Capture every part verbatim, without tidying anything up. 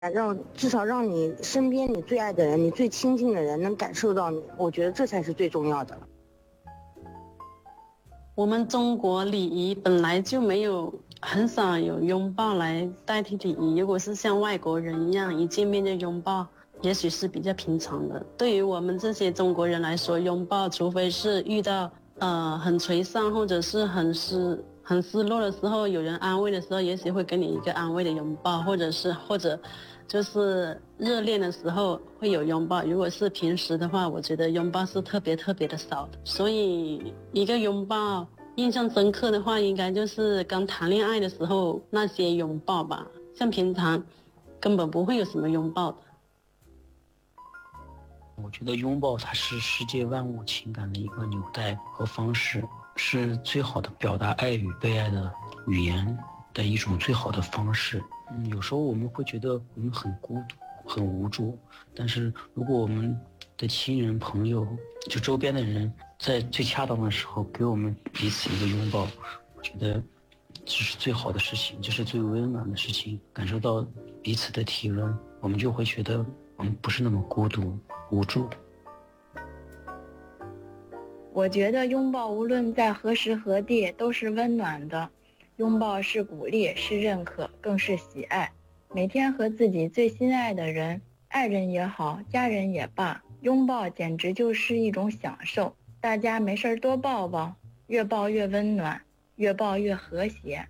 让至少让你身边你最爱的人、你最亲近的人能感受到你，我觉得这才是最重要的。 我们中国礼仪本来就没有很少有拥抱来代替礼仪，如果是像外国人一样一见面就拥抱，也许是比较平常的。对于我们这些中国人来说，拥抱除非是遇到呃很沮丧或者是很失很失落的时候，有人安慰的时候，也许会给你一个安慰的拥抱，或者是或者就是热恋的时候会有拥抱。如果是平时的话，我觉得拥抱是特别特别的少的。所以一个拥抱印象深刻的话，应该就是刚谈恋爱的时候那些拥抱吧，像平常根本不会有什么拥抱的。 我觉得拥抱它是世界万物情感的一个纽带和方式，是最好的表达爱与被爱的语言的一种最好的方式。嗯，有时候我们会觉得我们很孤独很无助，但是如果我们的亲人朋友就周边的人在最恰当的时候给我们彼此一个拥抱，我觉得这是最好的事情，这是最温暖的事情。感受到彼此的体温，我们就会觉得我们不是那么孤独无助。 我觉得拥抱无论在何时何地都是温暖的，拥抱是鼓励，是认可，更是喜爱。每天和自己最心爱的人，爱人也好，家人也罢，拥抱简直就是一种享受。大家没事多抱抱，越抱越温暖，越抱越和谐。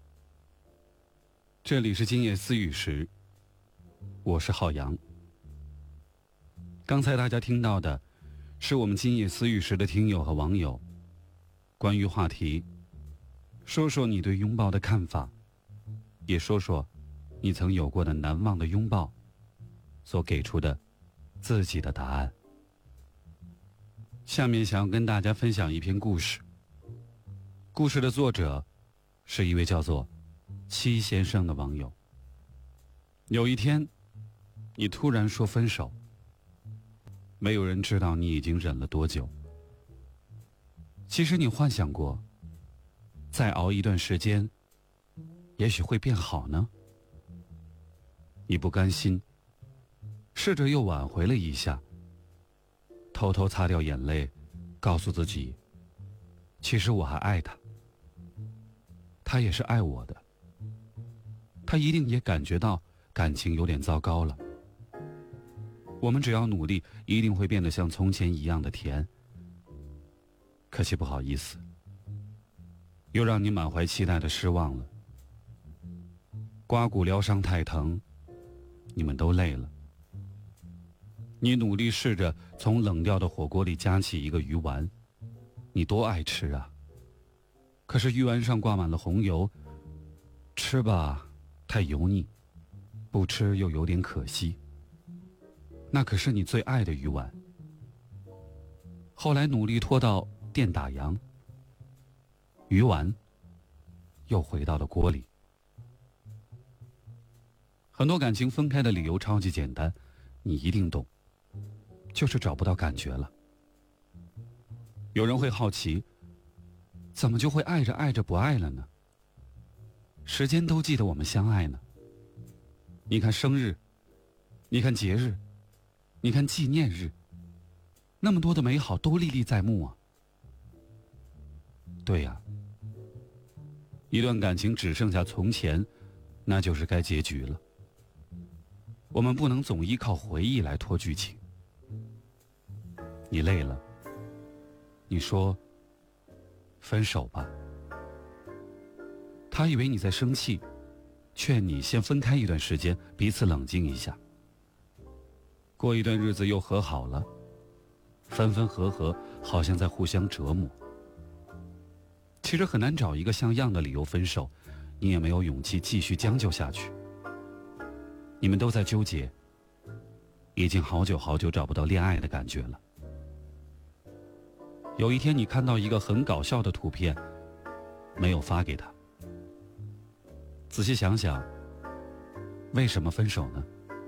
这里是今夜思语时，我是浩洋。刚才大家听到的是我们今夜思语时的听友和网友关于话题，说说你对拥抱的看法，也说说你曾有过的难忘的拥抱所给出的自己的答案。下面想要跟大家分享一篇故事，故事的作者是一位叫做七先生的网友。有一天你突然说分手，没有人知道你已经忍了多久。其实你幻想过再熬一段时间也许会变好呢。你不甘心，试着又挽回了一下，偷偷擦掉眼泪，告诉自己其实我还爱他，他也是爱我的，他一定也感觉到感情有点糟糕了。我们只要努力，一定会变得像从前一样的甜。可惜不好意思，又让你满怀期待的失望了。刮骨疗伤太疼，你们都累了。你努力试着从冷掉的火锅里夹起一个鱼丸，你多爱吃啊！可是鱼丸上挂满了红油，吃吧太油腻，不吃又有点可惜。那可是你最爱的鱼丸。后来努力拖到店打烊，鱼丸又回到了锅里。很多感情分开的理由超级简单，你一定懂，就是找不到感觉了。有人会好奇，怎么就会爱着爱着不爱了呢？时间都记得我们相爱呢。你看生日，你看节日，你看纪念日，那么多的美好都历历在目啊。对呀，一段感情只剩下从前，那就是该结局了。我们不能总依靠回忆来拖剧情。你累了，你说分手吧。他以为你在生气，劝你先分开一段时间，彼此冷静一下。过一段日子又和好了，分分合合，好像在互相折磨。其实很难找一个像样的理由分手，你也没有勇气继续将就下去。你们都在纠结，已经好久好久找不到恋爱的感觉了。有一天你看到一个很搞笑的图片，没有发给他。仔细想想，为什么分手呢？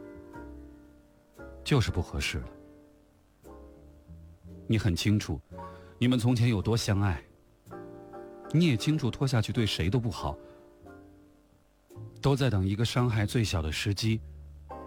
就是不合适了。你很清楚，你们从前有多相爱，你也清楚拖下去对谁都不好，都在等一个伤害最小的时机，